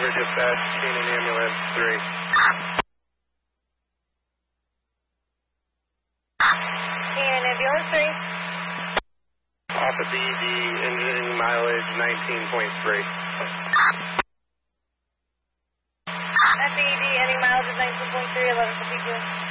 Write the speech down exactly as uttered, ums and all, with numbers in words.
for dispatch, Canaan Ambulance three. Canaan Ambulance three. Off of B E D, engine mileage nineteen point three. F E D, ending mileage of nineteen point three, eleven fifty-two.